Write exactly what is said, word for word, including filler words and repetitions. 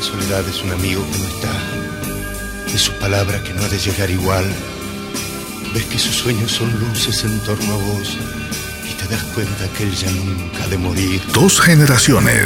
soledad es un amigo que no está, de su palabra que no ha de llegar igual. Ves que sus sueños son luces en torno a vos y te das cuenta que él ya nunca ha de morir. Dos generaciones,